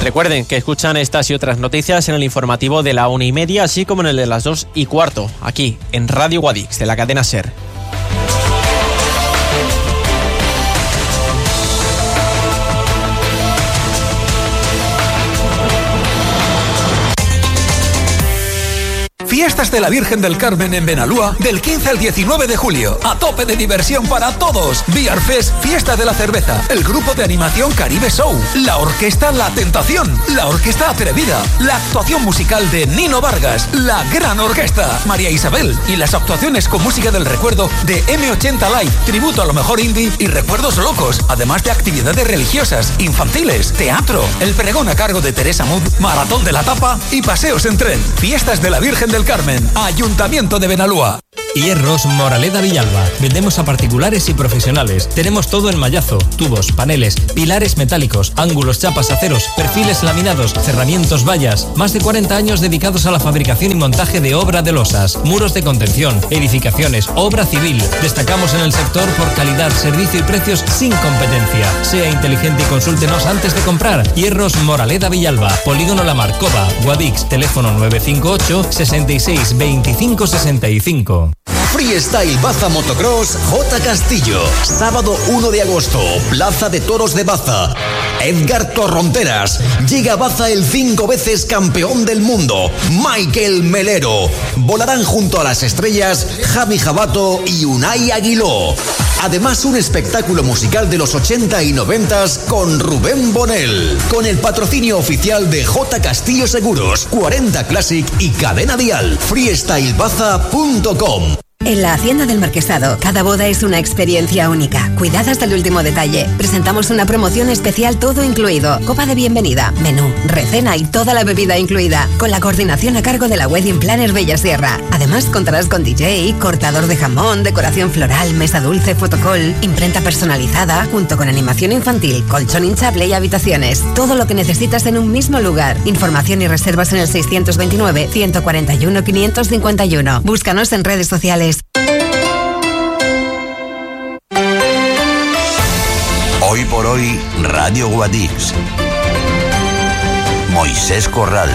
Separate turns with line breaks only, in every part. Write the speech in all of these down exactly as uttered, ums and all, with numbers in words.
Recuerden que escuchan estas y otras noticias en el informativo de la una y media, así como en el de las dos y cuarto, aquí en Radio Guadix, de la cadena SER.
Fiestas de la Virgen del Carmen en Benalúa del quince al diecinueve de julio. A tope de diversión para todos. Beer Fest, Fiesta de la Cerveza, el grupo de animación Caribe Show, la orquesta La Tentación, la orquesta Atrevida, la actuación musical de Nino Vargas, la Gran Orquesta, María Isabel y las actuaciones con música del recuerdo de eme ochenta Live, tributo a lo mejor indie y recuerdos locos, además de actividades religiosas, infantiles, teatro, el pregón a cargo de Teresa Mud, maratón de la tapa y paseos en tren. Fiestas de la Virgen del Carmen, Ayuntamiento de Benalúa.
Hierros Moraleda Villalba. Vendemos a particulares y profesionales. Tenemos todo en mallazo, tubos, paneles, pilares metálicos, ángulos, chapas, aceros, perfiles laminados, cerramientos, vallas. Más de cuarenta años dedicados a la fabricación y montaje de obra de losas, muros de contención, edificaciones, obra civil. Destacamos en el sector por calidad, servicio y precios sin competencia. Sea inteligente y consúltenos antes de comprar. Hierros Moraleda Villalba. Polígono La Marcova, Guadix. Teléfono nueve cinco ocho, sesenta y seis, veinticinco, sesenta y cinco.
Freestyle Baza Motocross J. Castillo. Sábado uno de agosto, Plaza de Toros de Baza. Edgar Torronteras. Llega a Baza el cinco veces campeón del mundo, Michael Melero. Volarán junto a las estrellas Javi Jabato y Unai Aguiló. Además, un espectáculo musical de los ochenta y noventas con Rubén Bonel. Con el patrocinio oficial de J. Castillo Seguros, cuarenta Classic y Cadena Dial. freestyle baza punto com.
En la Hacienda del Marquesado, cada boda es una experiencia única, cuidada hasta el último detalle. Presentamos una promoción especial todo incluido, copa de bienvenida, menú, recena y toda la bebida incluida, con la coordinación a cargo de la Wedding Planner Bella Sierra. Además contarás con D J, cortador de jamón, decoración floral, mesa dulce, fotocall, imprenta personalizada, junto con animación infantil, colchón hinchable y habitaciones. Todo lo que necesitas en un mismo lugar. Información y reservas en el seiscientos veintinueve, ciento cuarenta y uno, quinientos cincuenta y uno. Búscanos en redes sociales.
Hoy por hoy, Radio Guadix. Moisés Corral.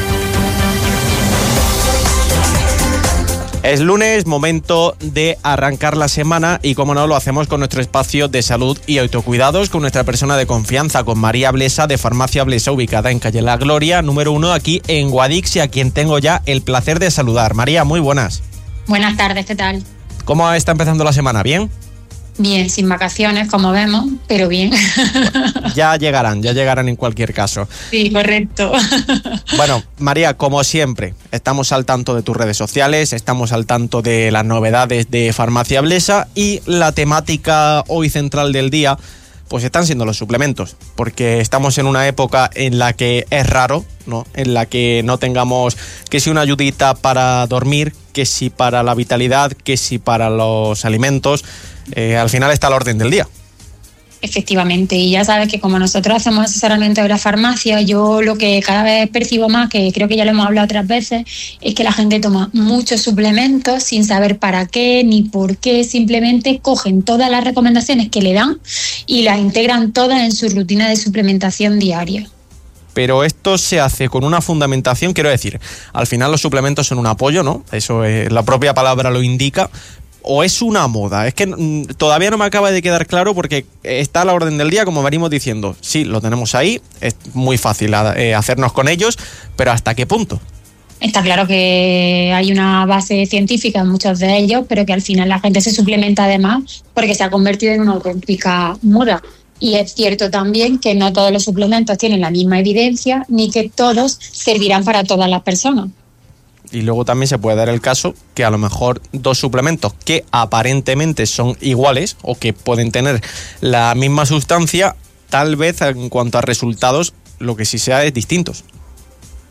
Es lunes, momento de arrancar la semana y, como no, lo hacemos con nuestro espacio de salud y autocuidados, con nuestra persona de confianza, con María Blesa, de Farmacia Blesa, ubicada en calle La Gloria, número uno, aquí en Guadix, y a quien tengo ya el placer de saludar. María, muy buenas.
Buenas tardes, ¿qué tal?
¿Cómo está empezando la semana? ¿Bien?
Bien, sin vacaciones, como vemos, pero bien.
Bueno, ya llegarán, ya llegarán en cualquier caso.
Sí, correcto.
Bueno, María, como siempre, estamos al tanto de tus redes sociales, estamos al tanto de las novedades de Farmacia Blesa, y la temática hoy central del día pues están siendo los suplementos, porque estamos en una época en la que es raro, ¿no? En la que no tengamos que si una ayudita para dormir, que si para la vitalidad, que si para los alimentos, eh, al final está al orden del día.
Efectivamente, y ya sabes que como nosotros hacemos asesoramiento de la farmacia, yo lo que cada vez percibo más, que creo que ya lo hemos hablado otras veces, es que la gente toma muchos suplementos sin saber para qué ni por qué, simplemente cogen todas las recomendaciones que le dan y las integran todas en su rutina de suplementación diaria.
Pero esto se hace con una fundamentación, quiero decir, al final los suplementos son un apoyo, ¿no? Eso es, la propia palabra lo indica. ¿O es una moda? Es que mm, todavía no me acaba de quedar claro, porque está a la orden del día, como venimos diciendo. Sí, lo tenemos ahí, es muy fácil eh, hacernos con ellos, pero ¿hasta qué punto?
Está claro que hay una base científica en muchos de ellos, pero que al final la gente se suplementa además porque se ha convertido en una auténtica moda. Y es cierto también que no todos los suplementos tienen la misma evidencia, ni que todos servirán para todas las personas.
Y luego también se puede dar el caso que a lo mejor dos suplementos que aparentemente son iguales o que pueden tener la misma sustancia, tal vez en cuanto a resultados lo que sí sea es distintos.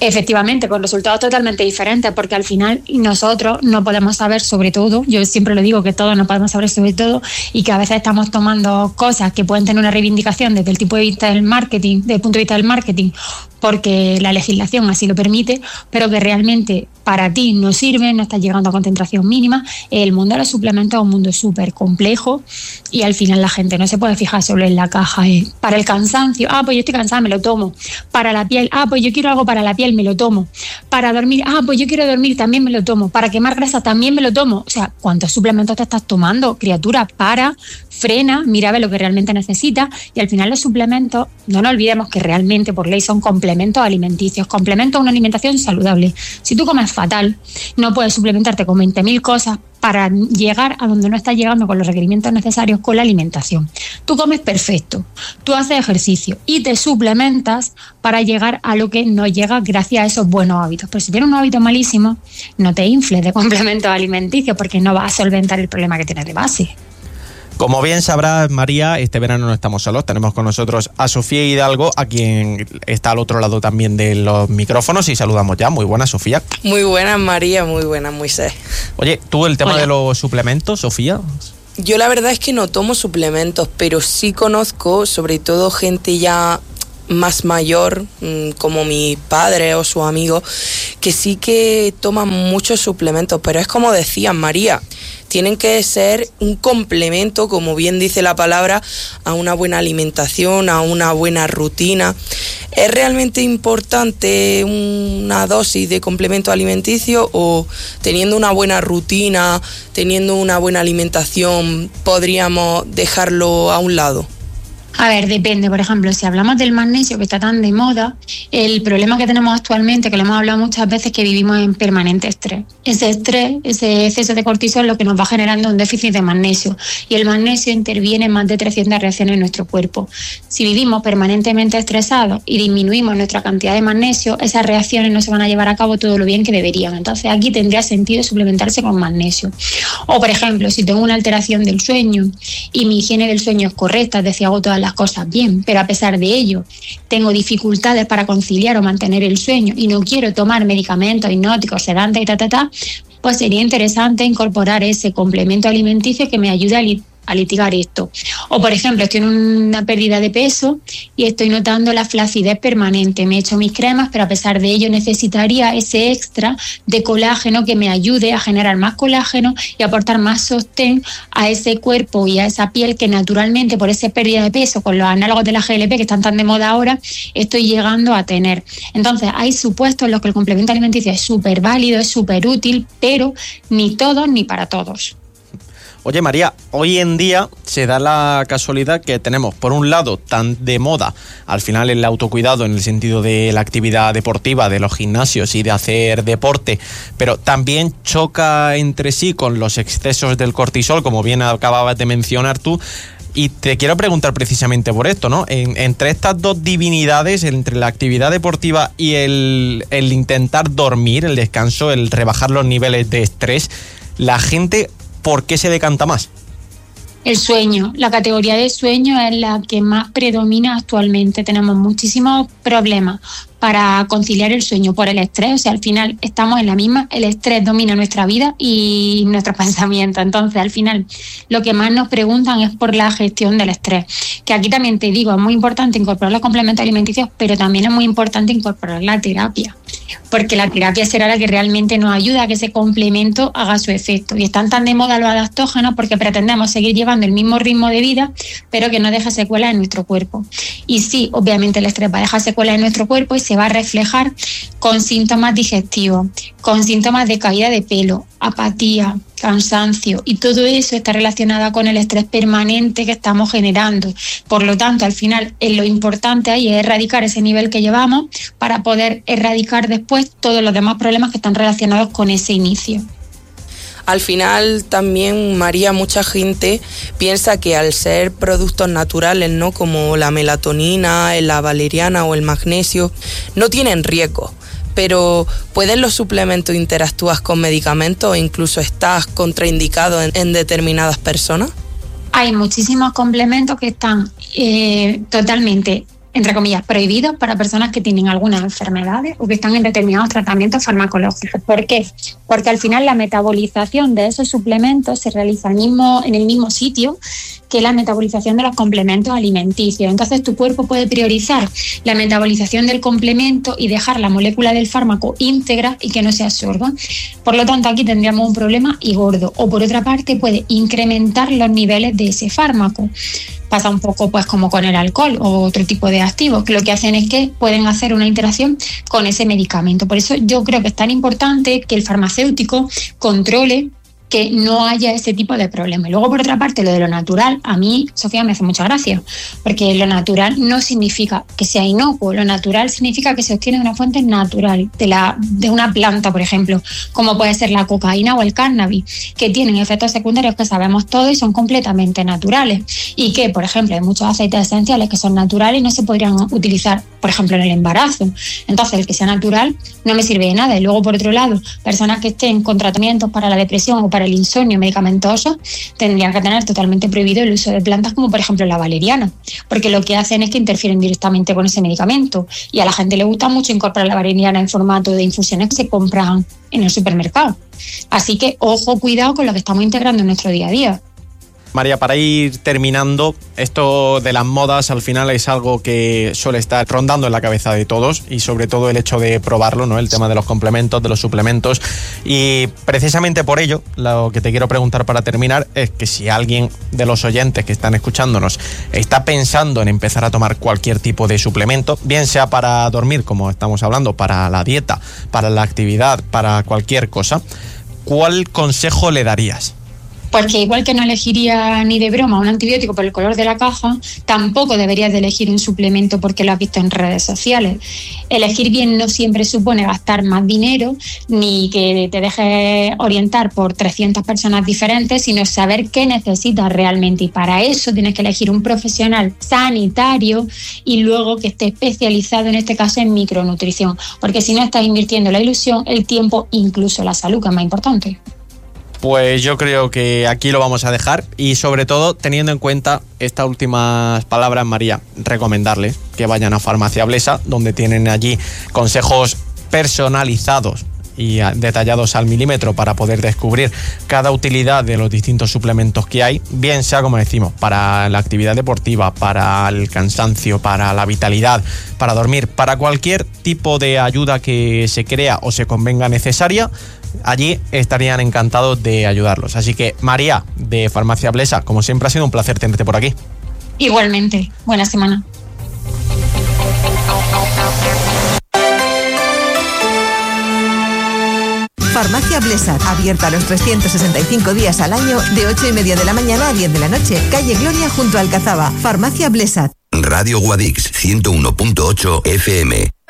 Efectivamente, con resultados totalmente diferentes, porque al final nosotros no podemos saber sobre todo, yo siempre lo digo que todos no podemos saber sobre todo, y que a veces estamos tomando cosas que pueden tener una reivindicación desde el tipo de vista del marketing, desde el punto de vista del marketing, porque la legislación así lo permite, pero que realmente para ti no sirve, no estás llegando a concentración mínima. El mundo de los suplementos es un mundo súper complejo y al final la gente no se puede fijar solo en la caja. ¿eh? Para el cansancio, ah, pues yo estoy cansada, me lo tomo. Para la piel, ah, pues yo quiero algo para la piel, me lo tomo. Para dormir, ah, pues yo quiero dormir, también me lo tomo. Para quemar grasa, también me lo tomo. O sea, ¿cuántos suplementos te estás tomando, criatura? Para, frena, mira a ver lo que realmente necesitas, y al final los suplementos, no nos olvidemos que realmente por ley son complementos alimenticios, complementos a una alimentación saludable. Si tú comes fatal, no puedes suplementarte con veinte mil cosas para llegar a donde no estás llegando con los requerimientos necesarios con la alimentación. Tú comes perfecto, tú haces ejercicio y te suplementas para llegar a lo que no llega gracias a esos buenos hábitos. Pero si tienes un hábito malísimo, no te infles de complementos alimenticios porque no vas a solventar el problema que tienes de base.
Como bien sabrás, María, este verano no estamos solos. Tenemos con nosotros a Sofía Hidalgo, a quien está al otro lado también de los micrófonos, y saludamos ya. Muy buenas, Sofía.
Muy buenas, María. Muy buenas, Moisés.
Oye, ¿tú el tema Hola. de los suplementos, Sofía?
Yo la verdad es que no tomo suplementos, pero sí conozco, sobre todo gente ya más mayor, como mi padre o su amigo, que sí que toman muchos suplementos, pero es como decían, María, tienen que ser un complemento, como bien dice la palabra, a una buena alimentación, a una buena rutina. ¿Es realmente importante una dosis de complemento alimenticio o teniendo una buena rutina, teniendo una buena alimentación, podríamos dejarlo a un lado?
A ver, depende. Por ejemplo, si hablamos del magnesio, que está tan de moda, el problema que tenemos actualmente, que lo hemos hablado muchas veces, es que vivimos en permanente estrés. Ese estrés, ese exceso de cortisol, es lo que nos va generando un déficit de magnesio. Y el magnesio interviene en más de trescientas reacciones en nuestro cuerpo. Si vivimos permanentemente estresados y disminuimos nuestra cantidad de magnesio, esas reacciones no se van a llevar a cabo todo lo bien que deberían. Entonces, aquí tendría sentido suplementarse con magnesio. O, por ejemplo, si tengo una alteración del sueño y mi higiene del sueño es correcta, es decir, hago todas las cosas bien, pero a pesar de ello tengo dificultades para conciliar o mantener el sueño y no quiero tomar medicamentos hipnóticos, sedantes y ta, ta, ta, pues sería interesante incorporar ese complemento alimenticio que me ayude a li- a litigar esto. O, por ejemplo, estoy en una pérdida de peso y estoy notando la flacidez permanente. Me he hecho mis cremas, pero a pesar de ello necesitaría ese extra de colágeno que me ayude a generar más colágeno y aportar más sostén a ese cuerpo y a esa piel que naturalmente, por esa pérdida de peso, con los análogos de la G L P que están tan de moda ahora, estoy llegando a tener. Entonces, hay supuestos en los que el complemento alimenticio es súper válido, es súper útil, pero ni todos ni para todos.
Oye, María, hoy en día se da la casualidad que tenemos, por un lado, tan de moda, al final el autocuidado en el sentido de la actividad deportiva, de los gimnasios y de hacer deporte, pero también choca entre sí con los excesos del cortisol, como bien acababas de mencionar tú. Y te quiero preguntar precisamente por esto, ¿no? En, entre estas dos divinidades, entre la actividad deportiva y el, el intentar dormir, el descanso, el rebajar los niveles de estrés, la gente, ¿por qué se decanta más?
El sueño, la categoría de sueño es la que más predomina actualmente. Tenemos muchísimos problemas para conciliar el sueño por el estrés. O sea, al final estamos en la misma, el estrés domina nuestra vida y nuestros pensamientos. Entonces, al final, lo que más nos preguntan es por la gestión del estrés. Que aquí también te digo, es muy importante incorporar los complementos alimenticios, pero también es muy importante incorporar la terapia. Porque la terapia será la que realmente nos ayuda a que ese complemento haga su efecto. Y están tan de moda los adaptógenos porque pretendemos seguir llevando el mismo ritmo de vida, pero que no deja secuelas en nuestro cuerpo. Y sí, obviamente el estrés va a dejar secuelas en nuestro cuerpo y se va a reflejar con síntomas digestivos, con síntomas de caída de pelo, apatía, cansancio, y todo eso está relacionado con el estrés permanente que estamos generando. Por lo tanto, al final, lo importante ahí es erradicar ese nivel que llevamos para poder erradicar después todos los demás problemas que están relacionados con ese inicio.
Al final también, María, mucha gente piensa que al ser productos naturales, ¿no?, como la melatonina, la valeriana o el magnesio, no tienen riesgo. Pero ¿pueden los suplementos interactuar con medicamentos o incluso estás contraindicado en, en determinadas personas?
Hay muchísimos complementos que están eh, totalmente entre comillas, prohibidos para personas que tienen algunas enfermedades o que están en determinados tratamientos farmacológicos. ¿Por qué? Porque al final la metabolización de esos suplementos se realiza en el mismo, en el mismo sitio que la metabolización de los complementos alimenticios. Entonces tu cuerpo puede priorizar la metabolización del complemento y dejar la molécula del fármaco íntegra y que no se absorba. Por lo tanto, aquí tendríamos un problema y gordo. O por otra parte, puede incrementar los niveles de ese fármaco. Pasa un poco pues como con el alcohol o otro tipo de activos, que lo que hacen es que pueden hacer una interacción con ese medicamento. Por eso yo creo que es tan importante que el farmacéutico controle que no haya ese tipo de problemas. Y luego, por otra parte, lo de lo natural, a mí, Sofía, me hace mucha gracia, porque lo natural no significa que sea inocuo, lo natural significa que se obtiene de una fuente natural, de, la, de una planta, por ejemplo, como puede ser la cocaína o el cannabis, que tienen efectos secundarios que sabemos todos y son completamente naturales. Y que, por ejemplo, hay muchos aceites esenciales que son naturales y no se podrían utilizar, por ejemplo, en el embarazo. Entonces, el que sea natural no me sirve de nada. Y luego, por otro lado, personas que estén con tratamientos para la depresión o para el insomnio medicamentoso tendrían que tener totalmente prohibido el uso de plantas como por ejemplo la valeriana, porque lo que hacen es que interfieren directamente con ese medicamento y a la gente le gusta mucho incorporar la valeriana en formato de infusiones que se compran en el supermercado. Así que ojo, cuidado con lo que estamos integrando en nuestro día a día.
María, para ir terminando, esto de las modas al final es algo que suele estar rondando en la cabeza de todos y sobre todo el hecho de probarlo, ¿no? El tema de los complementos, de los suplementos, y precisamente por ello lo que te quiero preguntar para terminar es que si alguien de los oyentes que están escuchándonos está pensando en empezar a tomar cualquier tipo de suplemento, bien sea para dormir, como estamos hablando, para la dieta, para la actividad, para cualquier cosa, ¿cuál consejo le darías?
Pues que igual que no elegiría ni de broma un antibiótico por el color de la caja, tampoco deberías de elegir un suplemento porque lo has visto en redes sociales. Elegir bien no siempre supone gastar más dinero, ni que te dejes orientar por trescientas personas diferentes, sino saber qué necesitas realmente. Y para eso tienes que elegir un profesional sanitario y luego que esté especializado, en este caso, en micronutrición. Porque si no estás invirtiendo la ilusión, el tiempo, incluso la salud, que es más importante.
Pues yo creo que aquí lo vamos a dejar y sobre todo teniendo en cuenta estas últimas palabras, María, recomendarles que vayan a Farmacia Blesa, donde tienen allí consejos personalizados y detallados al milímetro para poder descubrir cada utilidad de los distintos suplementos que hay, bien sea, como decimos, para la actividad deportiva, para el cansancio, para la vitalidad, para dormir, para cualquier tipo de ayuda que se crea o se convenga necesaria. Allí estarían encantados de ayudarlos. Así que, María, de Farmacia Blesa, como siempre ha sido un placer tenerte por aquí.
Igualmente, buena semana.
Farmacia Blesa, abierta los trescientos sesenta y cinco días al año, de ocho y media de la mañana a diez de la noche. Calle Gloria junto a Alcazaba. Farmacia Blesa.
Radio Guadix ciento uno punto ocho F M.